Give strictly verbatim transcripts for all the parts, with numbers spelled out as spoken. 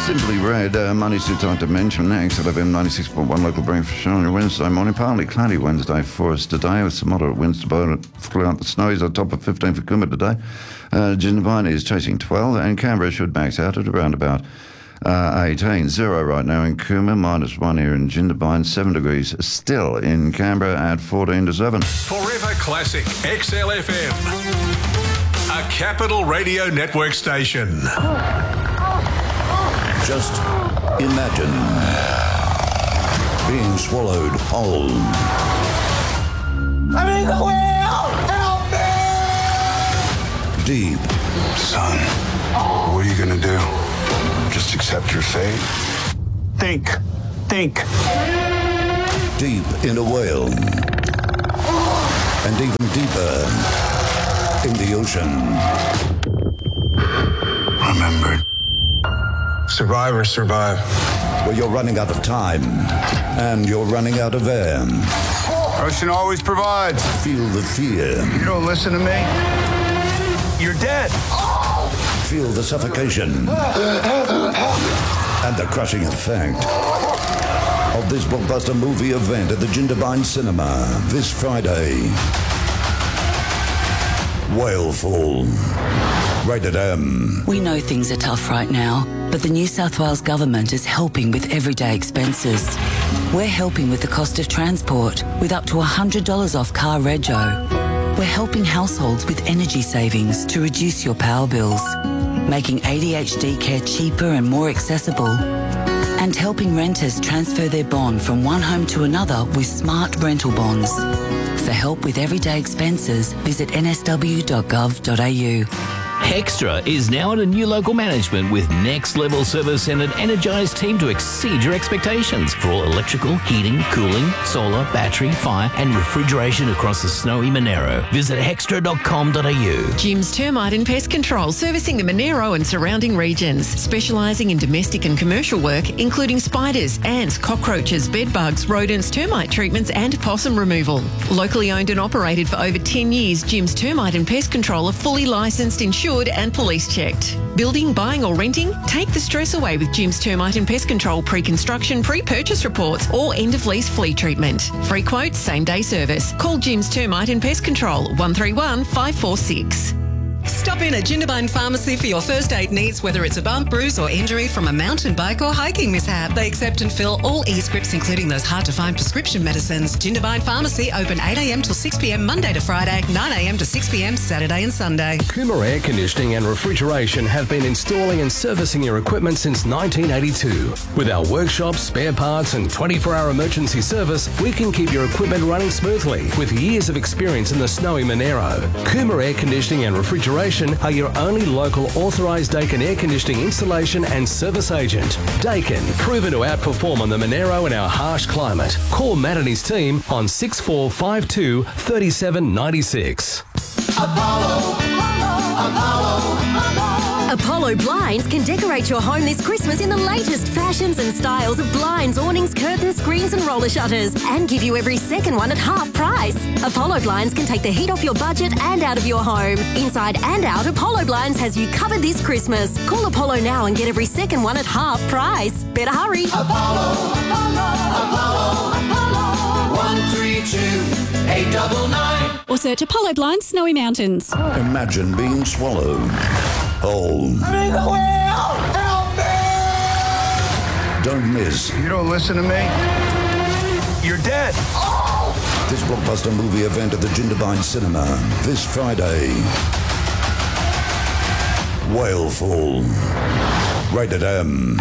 Simply Red, uh, Money Suits on Dimension next at F M ninety-six point one local breakfast show on your Wednesday morning. Partly cloudy Wednesday for us today with some moderate winds to blow throughout the snowies on top of fifteen for Coomera today. Uh, Jindabyne is chasing twelve and Canberra should max out at around about uh, eighteen. Zero right now in Coomera, minus one here in Jindabyne, seven degrees still in Canberra at fourteen to seven. Forever Classic X L F M, a Capital Radio Network station. Just imagine being swallowed whole. I'm in the wheel! Help me! Deep. Son, what are you gonna do? Just accept your fate? Think. Think. Deep in a whale. And even deeper in the ocean. Remember. Survivors survive. Well, you're running out of time, and you're running out of air. Ocean always provides. Feel the fear. You don't listen to me, you're dead. Feel the suffocation. And the crushing effect of this blockbuster movie event at the Jindabyne Cinema this Friday. Whalefall. Rated M. We know things are tough right now, but the New South Wales Government is helping with everyday expenses. We're helping with the cost of transport, with up to one hundred dollars off car rego. We're helping households with energy savings to reduce your power bills, making A D H D care cheaper and more accessible, and helping renters transfer their bond from one home to another with smart rental bonds. For help with everyday expenses, visit n s w dot gov dot a u. Hextra is now at a new local management with next-level service and an energised team to exceed your expectations for all electrical, heating, cooling, solar, battery, fire and refrigeration across the snowy Monero. Visit hextra dot com dot a u. Jim's Termite and Pest Control, servicing the Monero and surrounding regions, specialising in domestic and commercial work, including spiders, ants, cockroaches, bedbugs, rodents, termite treatments and possum removal. Locally owned and operated for over ten years, Jim's Termite and Pest Control are fully licensed, insured and police checked. Building, buying or renting? Take the stress away with Jim's Termite and Pest Control pre-construction, pre-purchase reports or end-of-lease flea treatment. Free quotes, same-day service. Call Jim's Termite and Pest Control one three one, five four six. Stop in at Jindabyne Pharmacy for your first aid needs, whether it's a bump, bruise or injury from a mountain bike or hiking mishap. They accept and fill all e-scripts, including those hard-to-find prescription medicines. Jindabyne Pharmacy open eight a m till six p m Monday to Friday, nine a m to six p m Saturday and Sunday. Coomera Air Conditioning and Refrigeration have been installing and servicing your equipment since nineteen eighty-two. With our workshops, spare parts and twenty-four hour emergency service, we can keep your equipment running smoothly with years of experience in the snowy Monero. Coomera Air Conditioning and Refrigeration are your only local authorised Daikin air conditioning installation and service agent. Daikin, proven to outperform on the Monero in our harsh climate. Call Matt and his team on six four five two, three seven nine six. Apollo, Apollo, Apollo, Apollo. Apollo Blinds can decorate your home this Christmas in the latest fashions and styles of blinds, awnings, curtains, screens and roller shutters, and give you every second one at half price. Apollo Blinds can take the heat off your budget and out of your home. Inside and out, Apollo Blinds has you covered this Christmas. Call Apollo now and get every second one at half price. Better hurry. Apollo, Apollo, Apollo, Apollo, one three two, eight nine nine. Or search Apollo Blinds Snowy Mountains. Imagine being swallowed whole. I'm in the wheel! Help me! Don't miss. You don't listen to me, you're dead. This blockbuster movie event at the Jindabyne Cinema this Friday. Whalefall. Rated M.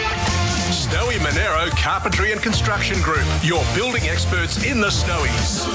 Snowy Monero Carpentry and Construction Group, your building experts in the Snowies.